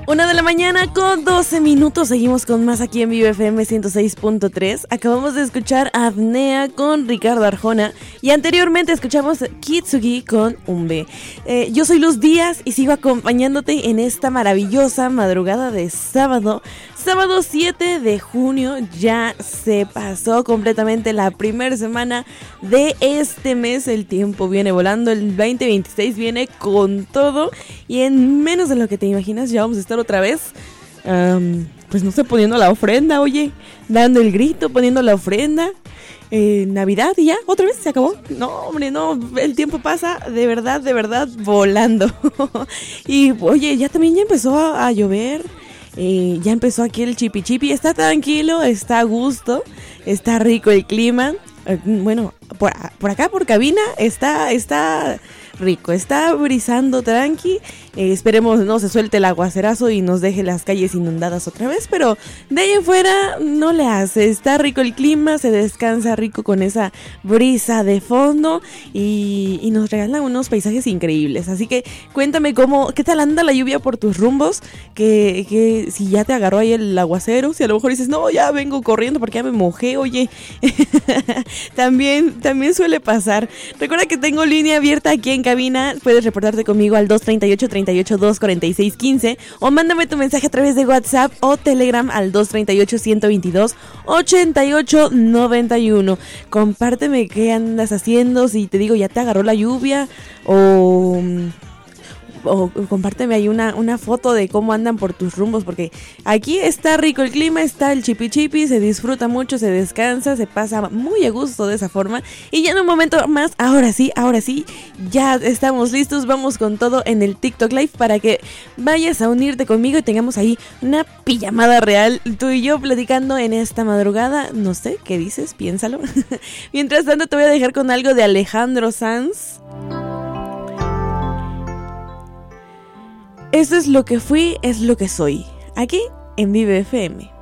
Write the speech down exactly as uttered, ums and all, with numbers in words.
Una de la mañana con doce minutos. Seguimos con más aquí en Vive F M ciento seis punto tres. Acabamos de escuchar Apnea con Ricardo Arjona. Y anteriormente escuchamos Kitsugi con Umbe. Eh, yo soy Luz Díaz y sigo acompañándote en esta maravillosa madrugada de sábado. Sábado siete de junio, ya se pasó completamente la primera semana de este mes. El tiempo viene volando, el veinte veintiséis viene con todo. Y en menos de lo que te imaginas ya vamos a estar otra vez, um, pues no sé, poniendo la ofrenda, oye, dando el grito, poniendo la ofrenda. Eh, Navidad y ya, otra vez se acabó. No, hombre, no, el tiempo pasa de verdad, de verdad volando. Y oye, ya también ya empezó a, a llover. Eh, ya empezó aquí el chipi chipi, está tranquilo, está a gusto, está rico el clima. Eh, bueno, por, por acá por cabina está, está rico, está brisando tranqui. Eh, esperemos no se suelte el aguacerazo y nos deje las calles inundadas otra vez, pero de ahí en fuera no le hace. Está rico el clima, se descansa rico con esa brisa de fondo y, y nos regalan unos paisajes increíbles. Así que cuéntame cómo, qué tal anda la lluvia por tus rumbos, que, que si ya te agarró ahí el aguacero, si a lo mejor dices, no, ya vengo corriendo porque ya me mojé, oye. también, también suele pasar. Recuerda que tengo línea abierta aquí en cabina, puedes reportarte conmigo al dos treinta y ocho, treinta y ocho, dos cuarenta y seis, quince o mándame tu mensaje a través de WhatsApp o Telegram al dos treinta y ocho, ciento veintidós, ochenta y ocho, noventa y uno. Compárteme qué andas haciendo, si te digo ya te agarró la lluvia o... o compárteme ahí una, una foto de cómo andan por tus rumbos, porque aquí está rico el clima, está el chipi chipi, se disfruta mucho, se descansa, se pasa muy a gusto de esa forma. Y ya en un momento más, ahora sí, ahora sí, ya estamos listos, vamos con todo en el TikTok Live para que vayas a unirte conmigo y tengamos ahí una pijamada real, tú y yo platicando en esta madrugada. No sé, ¿qué dices? Piénsalo. Mientras tanto te voy a dejar con algo de Alejandro Sanz. Eso es lo que fui, es lo que soy. Aquí en Vive F M.